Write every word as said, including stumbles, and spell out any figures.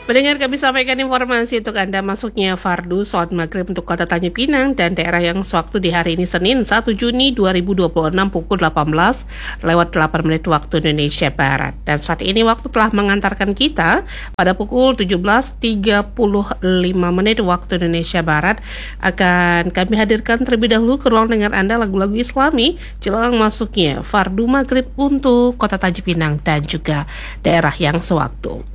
Pendengar, kami sampaikan informasi untuk Anda masuknya fardu sholat maghrib untuk kota Tanjung Pinang dan daerah yang sewaktu di hari ini Senin satu Juni dua ribu dua puluh enam pukul delapan belas lewat delapan menit waktu Indonesia Barat. Dan saat ini waktu telah mengantarkan kita pada pukul tujuh belas tiga puluh lima menit waktu Indonesia Barat. Akan kami hadirkan terlebih dahulu ke ruang dengar Anda lagu-lagu Islami jelang masuknya fardu maghrib untuk kota Tanjung Pinang dan juga daerah yang sewaktu.